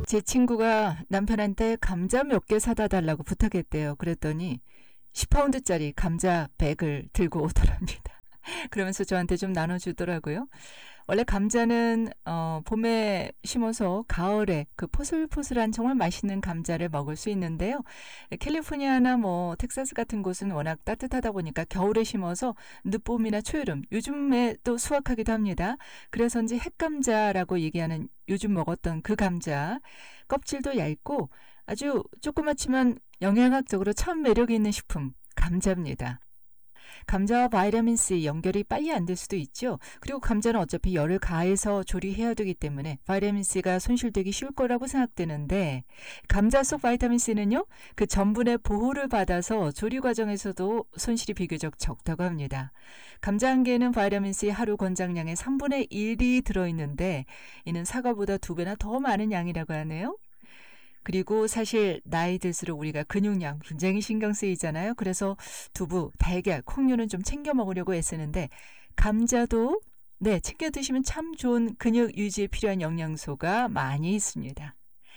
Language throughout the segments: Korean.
제 친구가 남편한테 감자 몇 개 사다 달라고 부탁했대요. 그랬더니 10파운드짜리 감자 100을 들고 오더랍니다. 그러면서 저한테 좀 나눠주더라고요. 원래 감자는 봄에 심어서 가을에 그 포슬포슬한 정말 맛있는 감자를 먹을 수 있는데요. 캘리포니아나 텍사스 같은 곳은 워낙 따뜻하다 보니까 겨울에 심어서 늦봄이나 초여름, 요즘에 또 수확하기도 합니다. 그래서인지 핵감자라고 얘기하는 요즘 먹었던 그 감자, 껍질도 얇고 아주 조그맣지만 영양학적으로 참 매력이 있는 식품, 감자입니다. 감자와 바이타민 C 연결이 빨리 안 될 수도 있죠. 그리고 감자는 어차피 열을 가해서 조리해야 되기 때문에 바이타민 C가 손실되기 쉬울 거라고 생각되는데 감자 속 바이타민 C는요. 그 전분의 보호를 받아서 조리 과정에서도 손실이 비교적 적다고 합니다. 감자 한 개는 바이타민 C 하루 권장량의 3분의 1이 들어있는데 이는 사과보다 2배나 더 많은 양이라고 하네요. 그리고 사실 나이 들수록 우리가 근육량 굉장히 신경 쓰이잖아요. 그래서 두부, 달걀, 콩류는 좀 챙겨 먹으려고 애쓰는데 감자도 챙겨 드시면 참 좋은 근육 유지에 필요한 영양소가 많이 있습니다.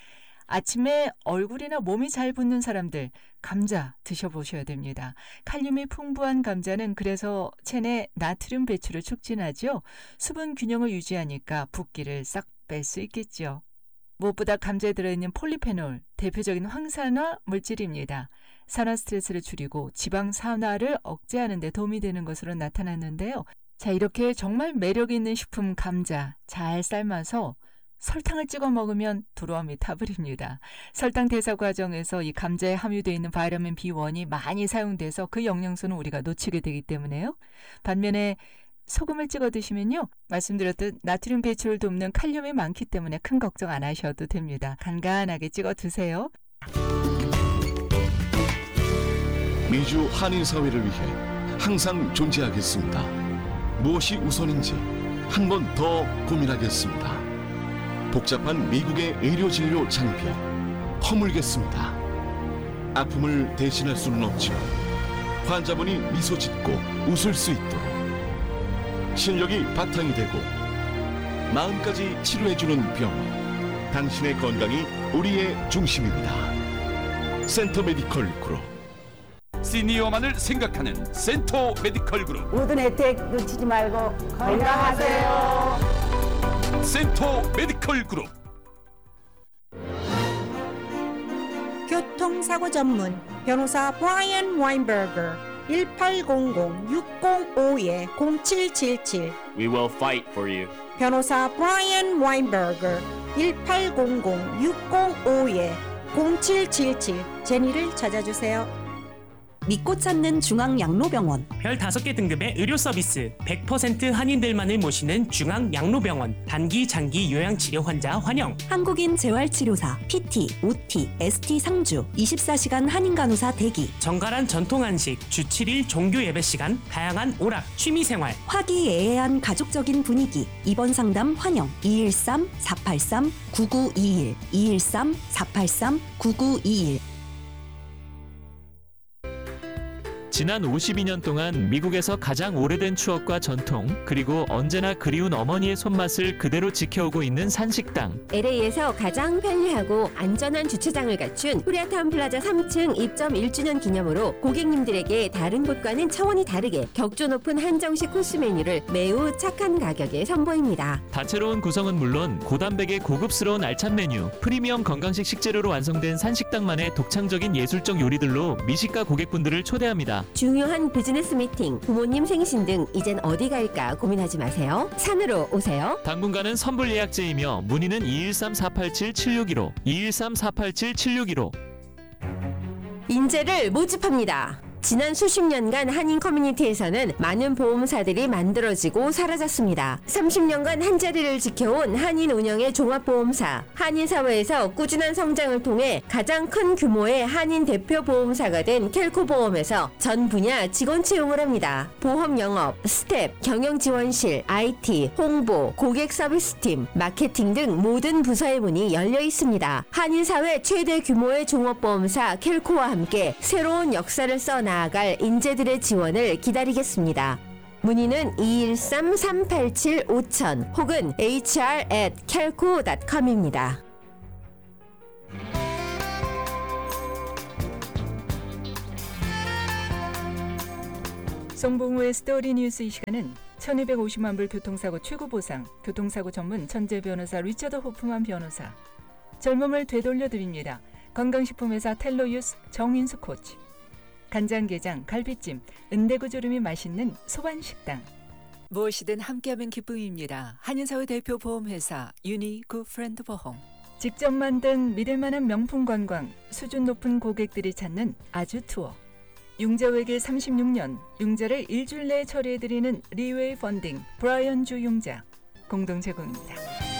아침에 얼굴이나 몸이 잘 붓는 사람들 감자 드셔보셔야 됩니다. 칼륨이 풍부한 감자는 그래서 체내 나트륨 배출을 촉진하죠. 수분 균형을 유지하니까 붓기를 싹 뺄 수 있겠죠. 무엇보다 감자에 들어있는 폴리페놀, 대표적인 황산화 물질입니다. 산화 스트레스를 줄이고 지방 산화를 억제하는 데 도움이 되는 것으로 나타났는데요. 자, 이렇게 정말 매력 있는 식품 감자 잘 삶아서 설탕을 찍어 먹으면 두루함이 타버립니다. 설탕 대사 과정에서 이 감자에 함유되어 있는 바이타민 B1이 많이 사용돼서 그 영양소는 우리가 놓치게 되기 때문에요. 반면에 소금을 찍어 드시면요. 말씀드렸듯 나트륨 배출을 돕는 칼륨이 많기 때문에 큰 걱정 안 하셔도 됩니다. 간간하게 찍어 드세요. 미주 한인사회를 위해 항상 존재하겠습니다. 무엇이 우선인지 한 번 더 고민하겠습니다. 복잡한 미국의 의료진료 장비 허물겠습니다. 아픔을 대신할 수는 없지만 환자분이 미소 짓고 웃을 수 있도록 실력이 바탕이 되고 마음까지 치료해주는 병원, 당신의 건강이 우리의 중심입니다. 센터 메디컬 그룹. 시니어만을 생각하는 센터 메디컬 그룹. 모든 혜택 놓치지 말고 건강하세요. 센터 메디컬 그룹. 교통사고 전문 변호사 브라이언 와인버거 1800-605-0777 We will fight for you. 변호사 브라이언 와인버거 1800-605-0777 제니를 찾아주세요. 믿고 찾는 중앙양로병원. 별 5개 등급의 의료 서비스, 100% 한인들만을 모시는 중앙양로병원. 단기, 장기 요양치료 환자 환영. 한국인 재활치료사, PT, OT, ST 상주, 24시간 한인간호사 대기. 정갈한 전통 한식, 주 7일 종교 예배 시간, 다양한 오락, 취미생활. 화기애애한 가족적인 분위기. 입원 상담 환영. 213-483-9921 213-483-9921. 지난 52년 동안 미국에서 가장 오래된 추억과 전통, 그리고 언제나 그리운 어머니의 손맛을 그대로 지켜오고 있는 산식당. LA에서 가장 편리하고 안전한 주차장을 갖춘 코리아타운 플라자 3층 입점 1주년 기념으로 고객님들에게 다른 곳과는 차원이 다르게 격조 높은 한정식 코스 메뉴를 매우 착한 가격에 선보입니다. 다채로운 구성은 물론 고단백의 고급스러운 알찬 메뉴, 프리미엄 건강식 식재료로 완성된 산식당만의 독창적인 예술적 요리들로 미식가 고객분들을 초대합니다. 중요한 비즈니스 미팅, 부모님 생신 등 이젠 어디 갈까 고민하지 마세요. 산으로 오세요. 당분간은 선불 예약제이며 문의는 213-487-7615 213-487-7615. 인재를 모집합니다. 지난 수십 년간 한인 커뮤니티에서는 많은 보험사들이 만들어지고 사라졌습니다. 30년간 한자리를 지켜온 한인 운영의 종합보험사, 한인사회에서 꾸준한 성장을 통해 가장 큰 규모의 한인 대표 보험사가 된 켈코보험에서 전 분야 직원 채용을 합니다. 보험 영업, 스텝, 경영지원실, IT, 홍보, 고객 서비스팀, 마케팅 등 모든 부서의 문이 열려 있습니다. 한인사회 최대 규모의 종합보험사 켈코와 함께 새로운 역사를 써 나아갈 인재들의 지원을 기다리겠습니다. 문의는 213-387-5000 혹은 hr@kelco.com입니다. 송봉우의 스토리 뉴스 이 시간은 1250만 불 교통사고 최고 보상, 교통사고 전문 천재 변호사 리처드 호프만 변호사, 젊음을 되돌려드립니다. 건강식품회사 텔로유스 정인수 코치, 간장게장, 갈비찜, 은대구조림이 맛있는 소반식당, 무엇이든 함께하면 기쁨입니다. 한인사회 대표 보험회사 유니 굿프렌드 보험, 직접 만든 믿을만한 명품 관광, 수준 높은 고객들이 찾는 아주투어, 융자외길 36년, 융자를 일주일 내에 처리해드리는 리웨이 펀딩, 브라이언 주 융자, 공동 제공입니다.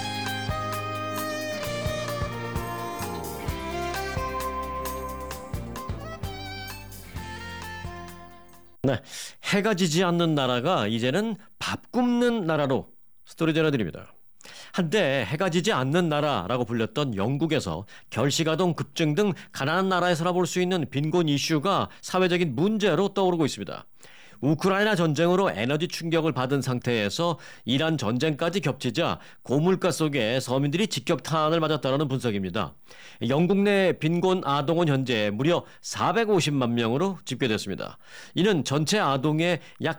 네, 해가 지지 않는 나라가 이제는 밥 굽는 나라로 스토리 전해드립니다. 한때 해가 지지 않는 나라라고 불렸던 영국에서 결식아동 급증 등 가난한 나라에서나 볼 수 있는 빈곤 이슈가 사회적인 문제로 떠오르고 있습니다. 우크라이나 전쟁으로 에너지 충격을 받은 상태에서 이란 전쟁까지 겹치자 고물가 속에 서민들이 직격탄을 맞았다는 분석입니다. 영국 내 빈곤 아동은 현재 무려 450만 명으로 집계됐습니다. 이는 전체 아동의 약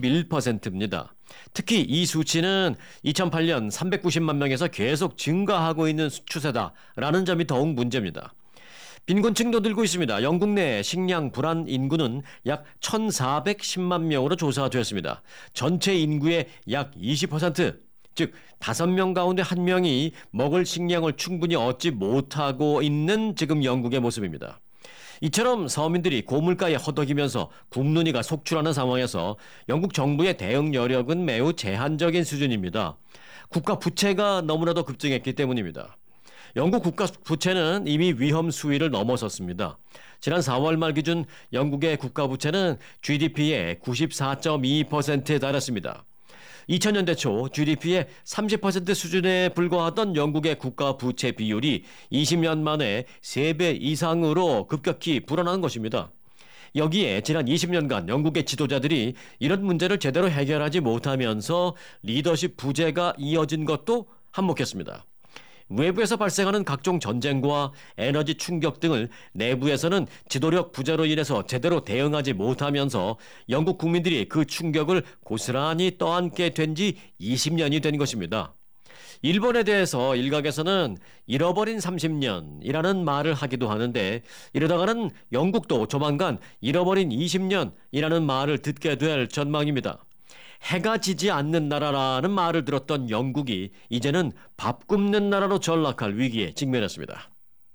31%입니다. 특히 이 수치는 2008년 390만 명에서 계속 증가하고 있는 추세다라는 점이 더욱 문제입니다. 빈곤층도 늘고 있습니다. 영국 내 식량 불안 인구는 약 1,410만 명으로 조사됐습니다. 전체 인구의 약 20%, 즉 5명 가운데 1명이 먹을 식량을 충분히 얻지 못하고 있는 지금 영국의 모습입니다. 이처럼 서민들이 고물가에 허덕이면서 굶는 이가 속출하는 상황에서 영국 정부의 대응 여력은 매우 제한적인 수준입니다. 국가 부채가 너무나도 급증했기 때문입니다. 영국 국가 부채는 이미 위험 수위를 넘어섰습니다. 지난 4월 말 기준 영국의 국가 부채는 GDP의 94.2%에 달했습니다. 2000년대 초 GDP의 30% 수준에 불과하던 영국의 국가 부채 비율이 20년 만에 3배 이상으로 급격히 불어난 것입니다. 여기에 지난 20년간 영국의 지도자들이 이런 문제를 제대로 해결하지 못하면서 리더십 부재가 이어진 것도 한몫했습니다. 외부에서 발생하는 각종 전쟁과 에너지 충격 등을 내부에서는 지도력 부재로 인해서 제대로 대응하지 못하면서 영국 국민들이 그 충격을 고스란히 떠안게 된 지 20년이 된 것입니다. 일본에 대해서 일각에서는 잃어버린 30년이라는 말을 하기도 하는데 이러다가는 영국도 조만간 잃어버린 20년이라는 말을 듣게 될 전망입니다. 해가 지지 않는 나라라는 말을 들었던 영국이 이제는 밥 굽는 나라로 전락할 위기에 직면했습니다.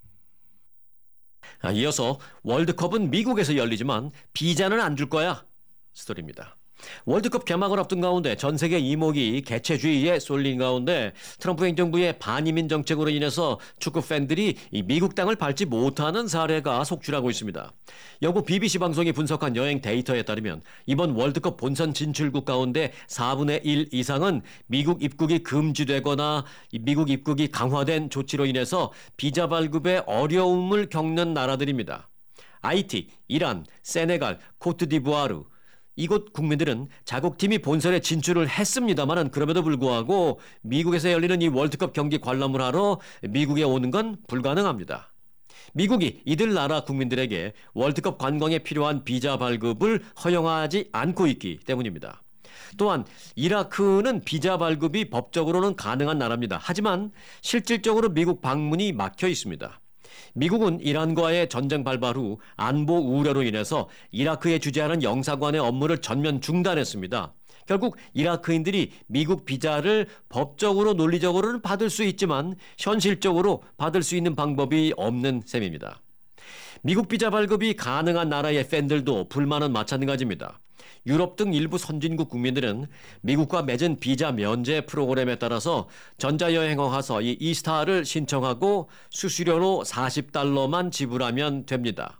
이어서 월드컵은 미국에서 열리지만 비자는 안 줄 거야 스토리입니다. 월드컵 개막을 앞둔 가운데 전 세계 이목이 개최주의에 쏠린 가운데 트럼프 행정부의 반이민 정책으로 인해서 축구 팬들이 이 미국 땅을 밟지 못하는 사례가 속출하고 있습니다. 영국 BBC 방송이 분석한 여행 데이터에 따르면 이번 월드컵 본선 진출국 가운데 4분의 1 이상은 미국 입국이 금지되거나 미국 입국이 강화된 조치로 인해서 비자 발급에 어려움을 겪는 나라들입니다. 하이티, 이란, 세네갈, 코트디부아르, 이곳 국민들은 자국팀이 본선에 진출을 했습니다만 그럼에도 불구하고 미국에서 열리는 이 월드컵 경기 관람을 하러 미국에 오는 건 불가능합니다. 미국이 이들 나라 국민들에게 월드컵 관광에 필요한 비자 발급을 허용하지 않고 있기 때문입니다. 또한 이라크는 비자 발급이 법적으로는 가능한 나라입니다. 하지만 실질적으로 미국 방문이 막혀 있습니다. 미국은 이란과의 전쟁 발발 후 안보 우려로 인해서 이라크에 주재하는 영사관의 업무를 전면 중단했습니다. 결국 이라크인들이 미국 비자를 법적으로 논리적으로는 받을 수 있지만 현실적으로 받을 수 있는 방법이 없는 셈입니다. 미국 비자 발급이 가능한 나라의 팬들도 불만은 마찬가지입니다. 유럽 등 일부 선진국 국민들은 미국과 맺은 비자 면제 프로그램에 따라서 전자여행을 가서 이 이스타를 신청하고 수수료로 $40만 지불하면 됩니다.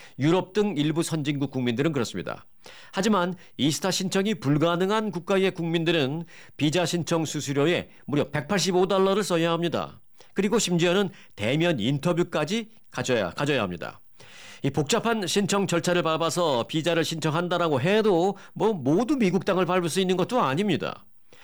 유럽 등 일부 선진국 국민들은 그렇습니다. 하지만 이스타 신청이 불가능한 국가의 국민들은 비자 신청 수수료에 무려 $185를 써야 합니다. 그리고 심지어는 대면 인터뷰까지 가져야 합니다. 이 복잡한 신청 절차를 밟아서 비자를 신청한다라고 해도 모두 미국 땅을 밟을 수 있는 것도 아닙니다.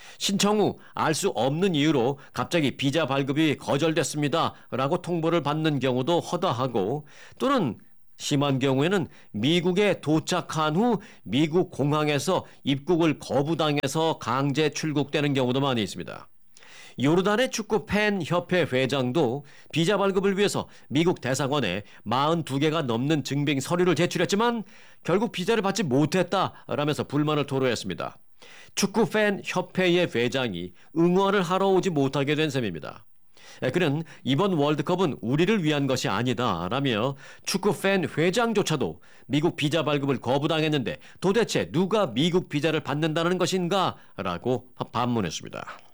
신청 후 알 수 없는 이유로 갑자기 비자 발급이 거절됐습니다 라고 통보를 받는 경우도 허다하고 또는 심한 경우에는 미국에 도착한 후 미국 공항에서 입국을 거부당해서 강제 출국되는 경우도 많이 있습니다. 요르단의 축구 팬 협회 회장도 비자 발급을 위해서 미국 대사관에 42개가 넘는 증빙 서류를 제출했지만 결국 비자를 받지 못했다라면서 불만을 토로했습니다. 축구 팬 협회의 회장이 응원을 하러 오지 못하게 된 셈입니다. 그는 이번 월드컵은 우리를 위한 것이 아니다라며 축구 팬 회장조차도 미국 비자 발급을 거부당했는데 도대체 누가 미국 비자를 받는다는 것인가라고 반문했습니다.